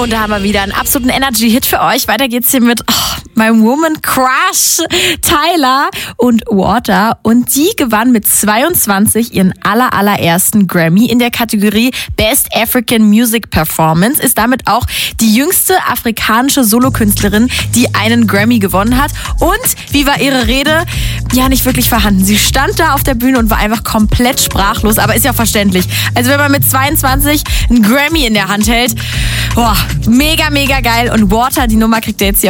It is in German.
Und da haben wir wieder einen absoluten Energy-Hit für euch. Weiter geht's hier mit meinem Woman Crush, Tyler und Water. Und die gewann mit 22 ihren allerersten Grammy in der Kategorie Best African Music Performance. Ist damit auch die jüngste afrikanische Solokünstlerin, die einen Grammy gewonnen hat. Und wie war ihre Rede? Ja, nicht wirklich vorhanden. Sie stand da auf der Bühne und war einfach komplett sprachlos. Aber ist ja verständlich. Also wenn man mit 22 einen Grammy in der Hand hält, mega geil. Und Water, die Nummer kriegt ihr jetzt hier